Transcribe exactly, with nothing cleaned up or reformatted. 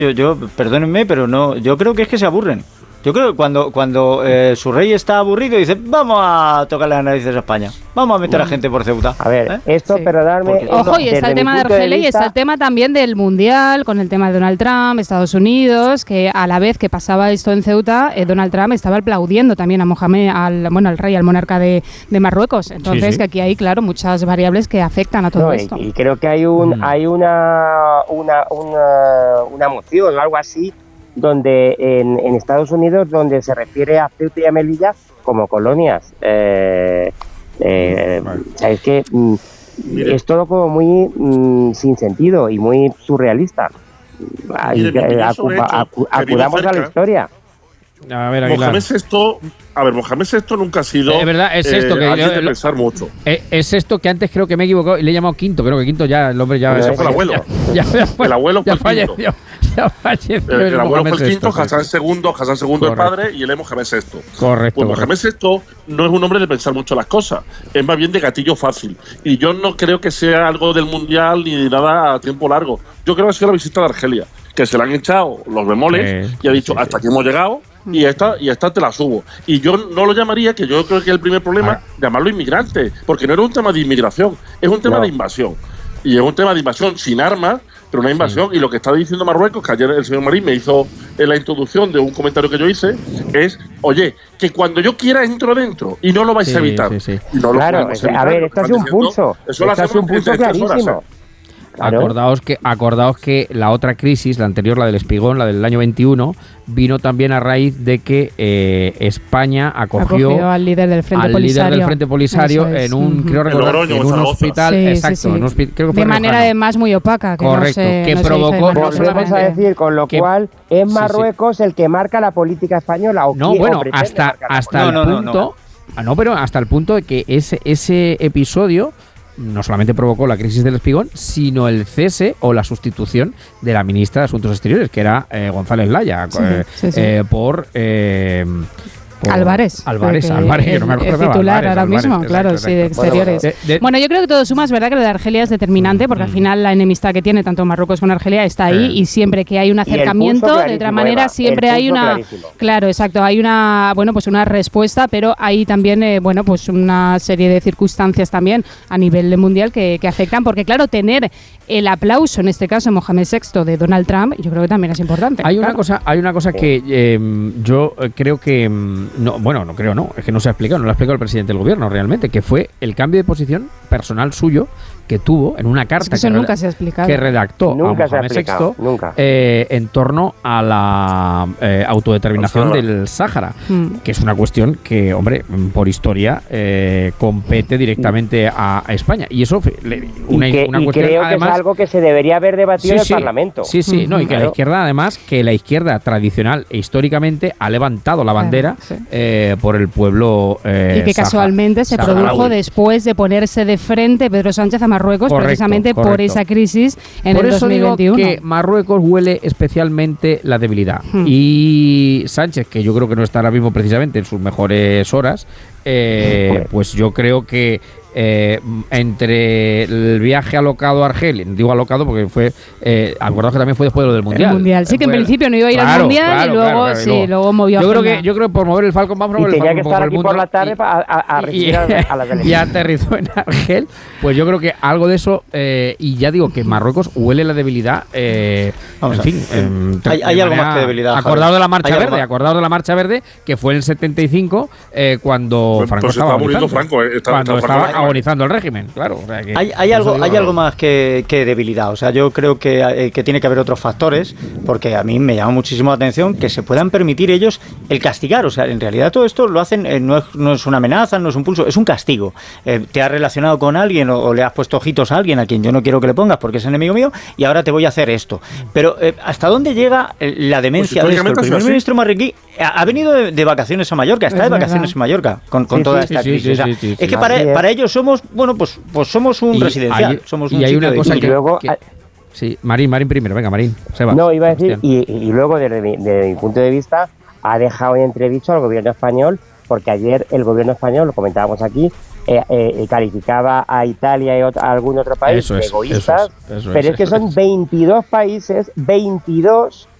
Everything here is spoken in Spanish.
Yo, yo, perdónenme, pero no, yo creo que es que se aburren. Yo creo que cuando, cuando eh, su rey está aburrido dice, vamos a tocar las narices a España, vamos a meter a gente por Ceuta. A ver, ¿eh? esto, Sí. perdonadme... Porque- Ojo, y está el tema de Argelia y está el tema también del Mundial, con el tema de Donald Trump, Estados Unidos, que a la vez que pasaba esto en Ceuta, eh, Donald Trump estaba aplaudiendo también a Mohamed, al, bueno, al rey, al monarca de, de Marruecos. Entonces, Sí, sí. que aquí hay, claro, muchas variables que afectan a todo No, y, esto. y creo que hay un Mm. hay una una, una una moción o algo así donde en, en Estados Unidos donde se refiere a Ceuta y a Melilla como colonias. Eh, eh, Vale. o sea, es que mm, Mire. es todo como muy mm, sin sentido y muy surrealista. Ay, Mire, mi eh, opinión sobre acu- esto, acu- que vivo acudamos a la cerca. historia. A ver, Aguilar. Mohamed sexto, a ver, Mohamed sexto nunca ha sido Es verdad, es esto que alguien yo- de lo- pensar mucho. Eh, es esto que antes creo que me he equivocado y le he llamado quinto. Creo que quinto ya, el hombre ya. Pero Ese es fue el abuelo. Ya, ya fue- El abuelo ya fue el quinto. falleció. Ya falleció. El, el abuelo fue el quinto, Sexto, sí. Hassan segundo, Hassan segundo el Correcto. padre y él es Mohamed sexto. Correcto. Pues correcto. Mohamed sexto no es un hombre de pensar mucho las cosas, es más bien de gatillo fácil. Y yo no creo que sea algo del mundial ni de nada a tiempo largo. Yo creo que ha sido la visita de Argelia, que se le han echado los bemoles Sí, y ha dicho sí, hasta sí. aquí hemos llegado y esta, y esta te la subo. Y yo no lo llamaría, que yo creo que el primer problema, Ah. llamarlo inmigrante, porque no era un tema de inmigración, es un tema No. de invasión. Y es un tema de invasión sin armas, pero una invasión. Y lo que está diciendo Marruecos, que ayer el señor Marín me hizo en la introducción de un comentario que yo hice, es, oye, que cuando yo quiera entro dentro y no lo vais Sí, a evitar. sí, sí. Y no lo Claro, podemos es que, evitar, a ver, lo esto que es un están diciendo, pulso. Eso lo Esto es hacemos un pulso en tres horas, clarísimo. ¿eh? Claro. Acordaos que, acordaos que la otra crisis, la anterior, la del Espigón, la del año veintiuno, vino también a raíz de que eh, España acogió, Acogió al líder del Frente al Polisario. líder del Frente Polisario Eso es. en un, Ujú. creo recordar, Logroño, en un Zaragoza. hospital, Sí, sí, exacto, sí. en un hospital, creo que fue De manera riojano. además muy opaca. Que Correcto, no se, que no se hizo de provocó- manera Volvemos a solamente- decir, con lo que- cual es sí, sí. Marruecos el que marca la política española. O No, quiere- o bueno, pretende hasta, marcar la hasta No, el no, no, punto. no. Ah, no, pero hasta el punto de que ese, ese episodio no solamente provocó la crisis del Espigón, sino el cese o la sustitución de la ministra de Asuntos Exteriores, que era eh, González Laya, Sí, eh, sí, sí. eh, por, eh, por Álvarez. Álvarez, que Álvarez, que no me es- es acordaba. titular Álvarez, ahora Álvarez, mismo, exacto, claro, sí, de exacto. exteriores. De- de- Bueno, yo creo que todo suma, es verdad que lo de Argelia es determinante, porque al final la enemistad que tiene tanto Marruecos como Argelia está ahí, Sí. y siempre que hay un Y el pulso acercamiento, de otra clarísimo, manera Eva, siempre el hay pulso una... clarísimo. Claro, exacto, hay una, bueno, pues una respuesta, pero hay también, eh, bueno, pues una serie de circunstancias también a nivel de mundial que, que afectan, porque claro, tener el aplauso, en este caso Mohamed sexto de Donald Trump, yo creo que también es importante. Hay una claro. cosa, hay una cosa que eh, yo eh, creo que mm, no, bueno, no creo, no, es que no se ha explicado, no lo ha explicado el presidente del gobierno realmente, que fue el cambio de posición personal suyo que tuvo en una carta Es que eso que, nunca reda- se ha explicado. que redactó Nunca a se ha Mohamed explicado, sexto nunca. eh, en torno a la eh, autodeterminación Al Sáhara. del Sáhara, Mm. que es una cuestión que, hombre, mm, por historia eh, compete directamente a, a España. Y eso, fe- le- una, y que, una y cuestión creo además que es algo que se debería haber debatido en el Parlamento. Sí, sí, no, y que la Claro. izquierda, además, que la izquierda tradicional e históricamente ha levantado la bandera sí. eh, por el pueblo eh, Y que saha- casualmente se saharaui. produjo después de ponerse de frente Pedro Sánchez a Marruecos, Correcto, precisamente por correcto. esa crisis en Por el eso dos mil veintiuno. digo que Marruecos huele especialmente la debilidad. Hmm. Y Sánchez, que yo creo que no está ahora mismo precisamente en sus mejores horas, eh, pues yo creo que eh, entre el viaje alocado a Argelia, digo alocado porque fue, eh, acordaos que también fue después de lo del Mundial. El Mundial, sí, que en Fue- principio no iba a ir al Claro, Mundial claro, y luego, claro, claro, y sí, luego- luego movió yo creo agenda. que yo creo que por mover el Falcon vamos a Y mover el tenía que Falcon estar por aquí el por mundo la tarde y- pa- a, a- a y, recibir a, a la y delegación. aterrizó en Argel, pues yo creo que algo de eso, eh, y ya digo que Marruecos huele la debilidad, eh, Vamos en a fin. ver. em, Hay- de hay algo manera- más que debilidad, Javi. Acordado de la Marcha Hay algo Verde, más. acordado de la Marcha Verde, que fue en el setenta y cinco, eh, cuando Pues- Franco pues estaba estaba muriendo agonizando. Franco, eh, estaba- cuando estaba estaba Franco en la agonizando el régimen, claro. o sea que- Hay, hay por algo, eso digo, hay algo más que, que debilidad. O sea, yo creo que, eh, que tiene que haber otros factores, porque a mí me llama muchísimo la atención que se puedan permitir ellos el castigar. O sea, en realidad todo esto lo hacen, eh, no, es, no es una amenaza, no es un pulso, es un castigo. Eh, te has relacionado con alguien o, o le has puesto ojitos a alguien a quien yo no quiero que le pongas porque es enemigo mío y ahora te voy a hacer esto. Pero eh, ¿hasta dónde llega eh, la demencia Pues de esto? El históricamente ha sido primer así. ministro marroquí ha, ha venido de, de vacaciones a Mallorca, está Es de verdad. vacaciones en Mallorca con, con Sí, toda sí, esta sí, crisis. sí, O sea, sí, sí, es que sí. para, Así es. para ellos somos, bueno, pues, pues somos un Y residencial, hay- somos y un hay sitio una de cosa Y culto. que- luego, que- ah, Sí, Marín, Marín primero, venga, Marín. Sebas, no, iba a decir, Sebastián. y, y luego desde mi, desde mi punto de vista, ha dejado en entredicho al gobierno español, porque ayer el gobierno español, lo comentábamos aquí, eh, eh, calificaba a Italia y otro, a algún otro país Eso de es, egoístas, eso es, eso pero es, es que eso son es. veintidós países, veintidós